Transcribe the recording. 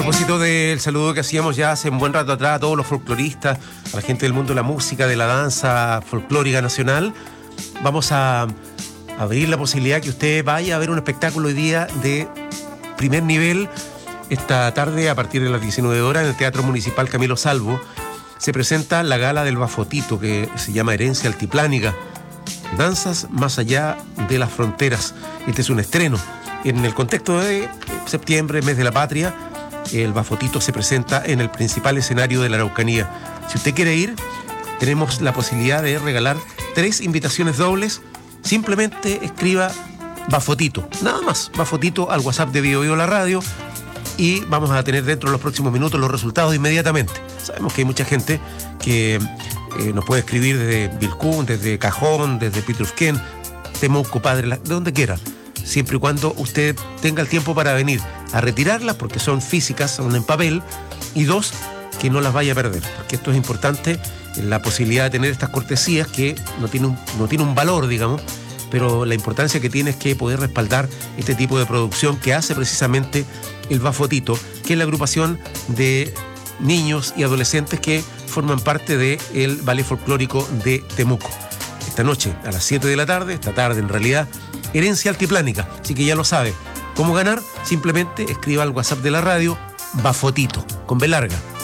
propósito del saludo que hacíamos ya hace un buen rato atrás a todos los folcloristas, a la gente del mundo de la música, de la danza folclórica nacional, vamos a abrir la posibilidad que usted vaya a ver un espectáculo hoy día de primer nivel. Esta tarde, a partir de las 19 horas, en el Teatro Municipal Camilo Salvo, se presenta la gala del Bafotito, que se llama Herencia Altiplánica. Danzas más allá de las fronteras. Este es un estreno. En el contexto de septiembre, mes de la patria, el Bafotito se presenta en el principal escenario de la Araucanía. Si usted quiere ir, tenemos la posibilidad de regalar 3 invitaciones dobles. Simplemente escriba Bafotito, nada más, Bafotito al WhatsApp de Bio Bio La Radio, y vamos a tener dentro de los próximos minutos los resultados inmediatamente. Sabemos que hay mucha gente que nos puede escribir desde Vilcún, desde Cajón, desde Pitrufquén, Temuco, Padre, de donde quiera, siempre y cuando usted tenga el tiempo para venir a retirarlas, porque son físicas, son en papel, y 2, que no las vaya a perder, porque esto es importante, la posibilidad de tener estas cortesías que no tiene un valor, digamos, pero la importancia que tiene es que poder respaldar este tipo de producción que hace precisamente el Bafotito, que es la agrupación de niños y adolescentes que forman parte del ballet folclórico de Temuco. Esta noche a las 7 de la tarde, esta tarde en realidad, Herencia Altiplánica, así que ya lo sabe. ¿Cómo ganar? Simplemente escriba al WhatsApp de la radio Bafotito, con B larga.